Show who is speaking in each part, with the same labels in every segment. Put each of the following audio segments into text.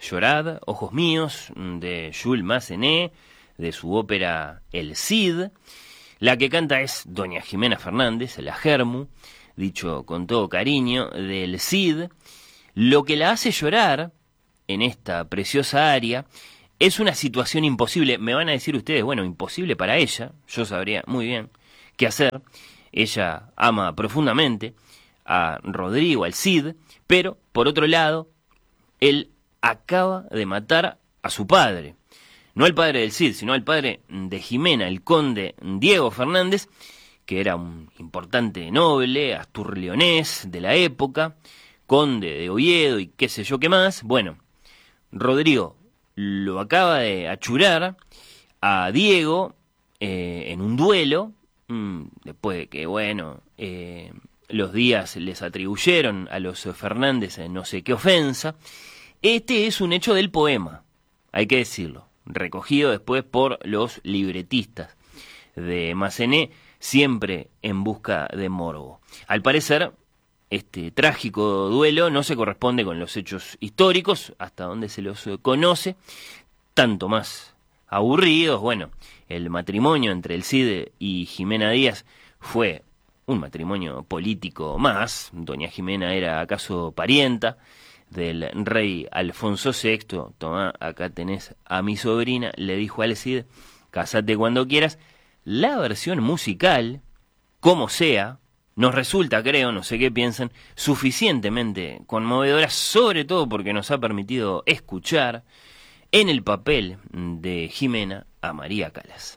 Speaker 1: Llorad, ojos míos, de Jules Massenet, de su ópera El Cid. La que canta es doña Jimena Fernández, la Germu, dicho con todo cariño, del Cid. Lo que la hace llorar en esta preciosa aria es una situación imposible. Me van a decir ustedes, bueno, imposible para ella, yo sabría muy bien qué hacer. Ella ama profundamente a Rodrigo, al Cid, pero, por otro lado, él acaba de matar a su padre. No al padre del Cid, sino al padre de Jimena, el conde Diego Fernández, que era un importante noble, asturleonés de la época, conde de Oviedo y qué sé yo qué más. Bueno, Rodrigo lo acaba de achurar a Diego en un duelo, después de que, bueno, los días les atribuyeron a los Fernández no sé qué ofensa. Este es un hecho del poema, hay que decirlo, recogido después por los libretistas de Massenet, siempre en busca de morbo. Al parecer, este trágico duelo no se corresponde con los hechos históricos, hasta donde se los conoce, tanto más aburridos. Bueno, el matrimonio entre el Cid y Jimena Díaz fue un matrimonio político más. Doña Jimena era acaso parienta del rey Alfonso VI. Tomá, acá tenés a mi sobrina, le dijo al Cid, casate cuando quieras. La versión musical, como sea, nos resulta, creo, no sé qué piensan, suficientemente conmovedora, sobre todo porque nos ha permitido escuchar en el papel de Jimena a María Callas.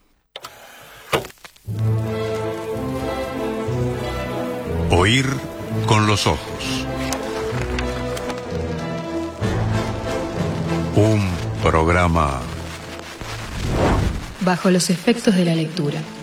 Speaker 2: Oír con los ojos. Un programa
Speaker 3: bajo los efectos de la lectura.